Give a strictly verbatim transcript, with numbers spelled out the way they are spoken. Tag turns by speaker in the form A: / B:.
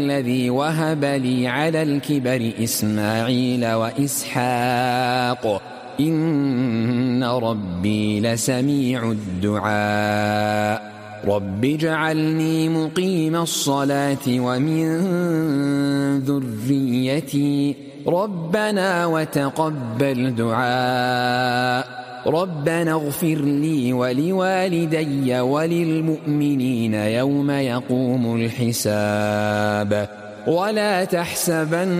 A: الذي وهب لي على الكبر إسماعيل وإسحاق إن ربي لسميع الدعاء رب اجعلني مقيم الصلاة ومن ذريتي ربنا وتقبل دعاء ربنا اغفر لي ولوالدي وللمؤمنين يوم يقوم الحساب ولا تحسبن